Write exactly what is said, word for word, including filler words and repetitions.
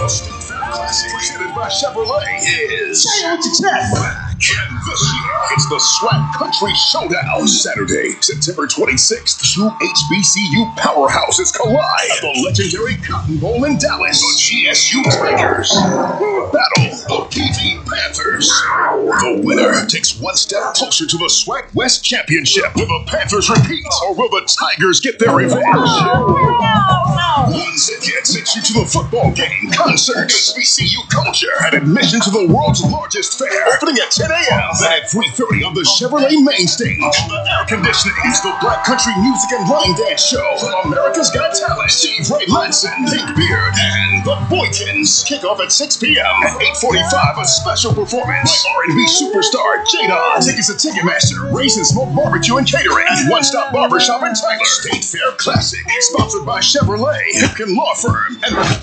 State Fair Classic, presented by Chevrolet, is Say it with your chest. back. And this year, it's the SWAC Country Showdown. Saturday, September twenty-sixth, two H B C U powerhouses collide at the legendary Cotton Bowl in Dallas. The G S U Tigers battle the P V Panthers. The winner takes one step closer to the SWAC West Championship. Will the Panthers repeat, or will the Tigers get their revenge? One ticket takes you to the football game, concert, H B C U culture, and admission to the world's largest fair. Opening at ten a.m. and at three thirty on the Chevrolet main stage. And the air conditioning is the Black Country Music and Line Dance Show from America's Got Talent, Steve Ray Lanson, Pink Beard, and the Boykins. Kickoff at six p.m. At eight forty-five, a special performance by R and B superstar Jadon. Tickets at Ticketmaster, Raise and Smoke Barbecue and Catering, and One Stop Barbershop in Tyler. State Fair Classic, sponsored by Chevrolet, Hipkin Law Firm, and